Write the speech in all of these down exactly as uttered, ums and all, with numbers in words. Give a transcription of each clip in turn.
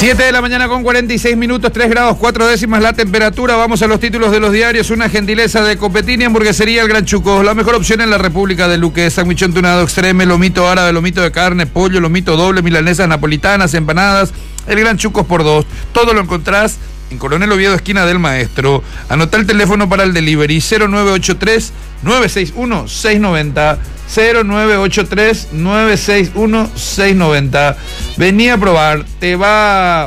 siete de la mañana con cuarenta y seis minutos, tres grados cuatro décimas la temperatura. Vamos a los títulos de los diarios. Una gentileza de Copetini, hamburguesería El Gran Chucos. La mejor opción en la República de Luque. Sándwich entunado extreme, lomito árabe, lomito de carne, pollo, lomito doble, milanesas napolitanas, empanadas. El Gran Chucos por dos. Todo lo encontrás en Coronel Oviedo, esquina del Maestro. Anotá el teléfono para el delivery: cero nueve ocho tres, nueve seis uno, seis nueve cero. cero nueve ocho tres, nueve seis uno, seis nueve cero. Vení a probar, te va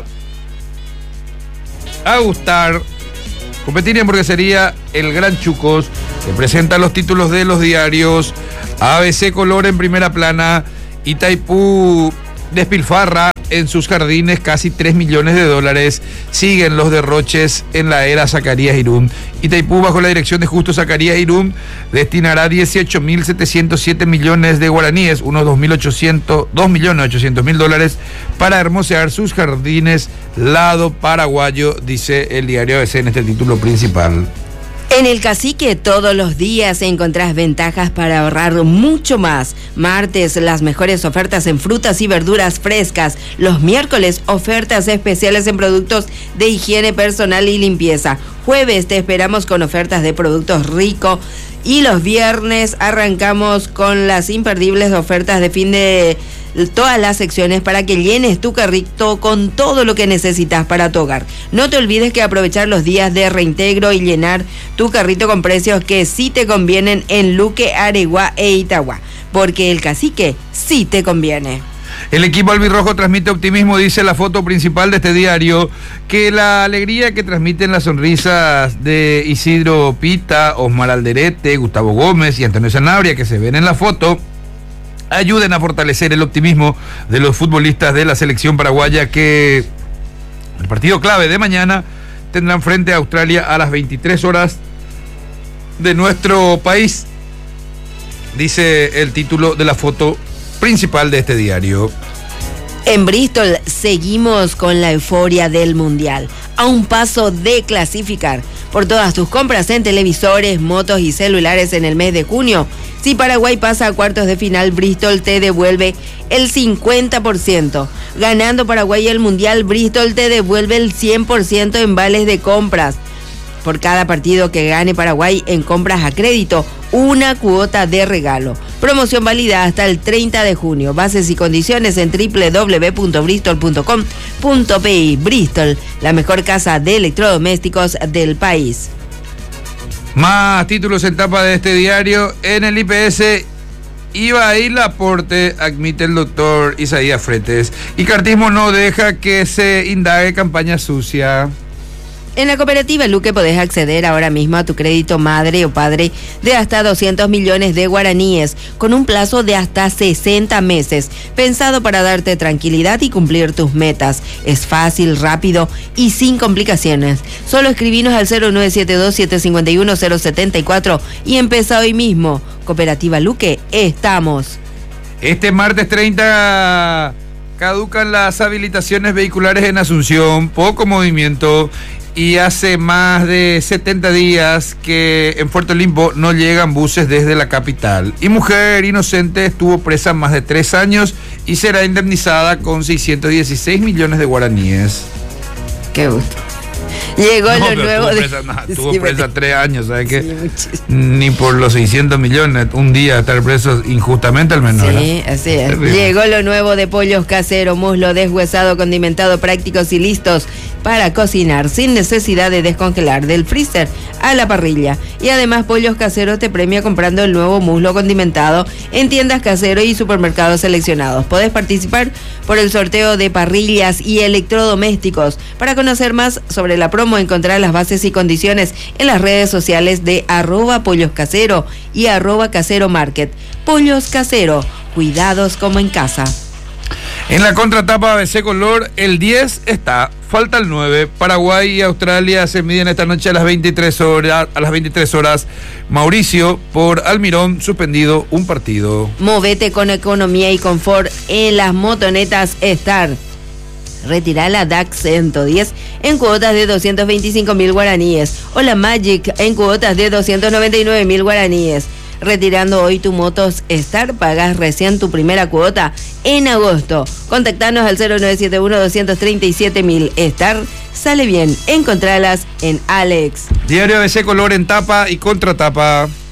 a gustar. Copetini hamburguesería El Gran Chucos. Te presenta los títulos de los diarios. A B C Color en primera plana. Itaipú despilfarra en sus jardines casi tres millones de dólares. Siguen los derroches en la era Zacarías Irún. Itaipú, bajo la dirección de Justo Zacarías Irún, destinará dieciocho mil setecientos siete millones de guaraníes, unos dos millones ochocientos mil dólares, para hermosear sus jardines lado paraguayo, dice el diario A B C en este título principal. En El Cacique todos los días encontrás ventajas para ahorrar mucho más. Martes, las mejores ofertas en frutas y verduras frescas. Los miércoles, ofertas especiales en productos de higiene personal y limpieza. Jueves, te esperamos con ofertas de productos Rico. Y los viernes arrancamos con las imperdibles ofertas de fin de todas las secciones para que llenes tu carrito con todo lo que necesitas para tu hogar. No te olvides que aprovechar los días de reintegro y llenar tu carrito con precios que sí te convienen en Luque, Areguá e Itagüá, porque El Cacique sí te conviene. El equipo albirrojo transmite optimismo, dice la foto principal de este diario, que la alegría que transmiten las sonrisas de Isidro Pita, Osmar Alderete, Gustavo Gómez y Antonio Sanabria, que se ven en la foto, ayuden a fortalecer el optimismo de los futbolistas de la selección paraguaya, que el partido clave de mañana tendrán frente a Australia a las veintitrés horas de nuestro país, dice el título de la foto principal de este diario. En Bristol seguimos con la euforia del Mundial, a un paso de clasificar. Por todas tus compras en televisores, motos y celulares en el mes de junio, si Paraguay pasa a cuartos de final, Bristol te devuelve el cincuenta por ciento. Ganando Paraguay el Mundial, Bristol te devuelve el cien por ciento en vales de compras. Por cada partido que gane Paraguay en compras a crédito, una cuota de regalo. Promoción válida hasta el treinta de junio. Bases y condiciones en doble u doble u doble u punto bristol punto com punto pe. Bristol, la mejor casa de electrodomésticos del país. Más títulos en tapa de este diario. En el I P S iba a ir Laporte, admite el doctor Isaías Fretes. Y Cartismo no deja que se indague campaña sucia. En la cooperativa Luque podés acceder ahora mismo a tu crédito madre o padre de hasta doscientos millones de guaraníes, con un plazo de hasta sesenta meses, pensado para darte tranquilidad y cumplir tus metas. Es fácil, rápido y sin complicaciones. Solo escribinos al cero nueve siete dos, siete cinco uno, cero siete cuatro y empieza hoy mismo. Cooperativa Luque, estamos. Este martes treinta caducan las habilitaciones vehiculares en Asunción, poco movimiento. Y hace más de setenta días que en Puerto Limpo no llegan buses desde la capital. Y mujer inocente estuvo presa más de tres años y será indemnizada con seiscientos dieciséis millones de guaraníes. Qué gusto. Llegó no, lo nuevo de... Presa, no, estuvo sí, presa tres años, ¿sabes qué? Sí, ni por los seiscientos millones, un día estar preso injustamente al menos. Sí, ¿no? Así es. Terrible. Llegó lo nuevo de Pollos Casero, muslo deshuesado, condimentado, prácticos y listos para cocinar sin necesidad de descongelar, del freezer a la parrilla. Y además Pollos Casero te premia comprando el nuevo muslo condimentado en tiendas Casero y supermercados seleccionados. Podés participar por el sorteo de parrillas y electrodomésticos. Para conocer más sobre la promo, encontrar las bases y condiciones en las redes sociales de arroba Pollos Casero y arroba Casero Market. Pollos Casero, cuidados como en casa. En la contratapa A B C Color, el diez está, falta el nueve. Paraguay y Australia se miden esta noche a las veintitrés horas. A las veintitrés horas, Mauricio, por Almirón, suspendido un partido. Movete con economía y confort en las motonetas Star. Retira la D A X ciento diez en cuotas de doscientos veinticinco mil guaraníes o la Magic en cuotas de doscientos noventa y nueve mil guaraníes. Retirando hoy tu Motos Star, pagás recién tu primera cuota en agosto. Contactanos al cero nueve siete uno, dos tres siete mil. Star sale bien. Encontralas en Alex. Diario A B C, color en tapa y contratapa.